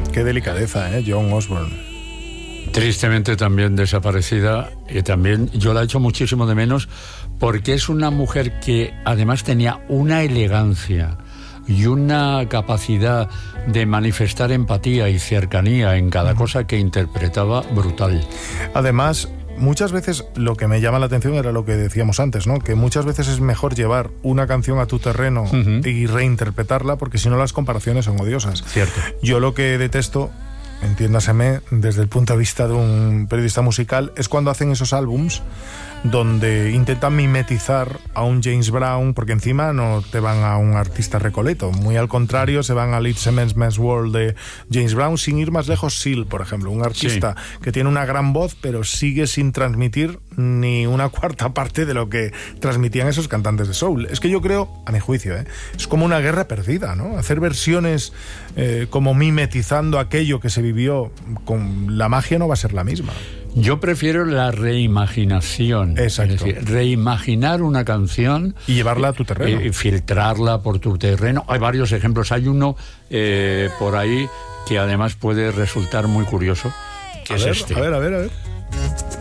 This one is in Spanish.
Qué delicadeza, Joan Osborne. Tristemente también desaparecida, y también yo la echo muchísimo de menos porque es una mujer que además tenía una elegancia y una capacidad de manifestar empatía y cercanía en cada cosa que interpretaba brutal. Además, muchas veces lo que me llama la atención era lo que decíamos antes, ¿no? Que muchas veces es mejor llevar una canción a tu terreno y reinterpretarla, porque si no las comparaciones son odiosas. Cierto. Yo lo que detesto, entiéndaseme, desde el punto de vista de un periodista musical, es cuando hacen esos álbums donde intentan mimetizar a un James Brown, porque encima no te van a un artista recoleto, muy al contrario, se van al It's a Man's World de James Brown, sin ir más lejos. Seal, por ejemplo, un artista que tiene una gran voz, pero sigue sin transmitir ni una cuarta parte de lo que transmitían esos cantantes de soul. Es que yo creo, a mi juicio, es como una guerra perdida, ¿no? Hacer versiones como mimetizando aquello que se vivió, con la magia no va a ser la misma. Yo prefiero la reimaginación. Exacto. Es decir, reimaginar una canción y llevarla a tu terreno. Y filtrarla por tu terreno. Hay varios ejemplos. Hay uno por ahí que además puede resultar muy curioso, que es este. A ver.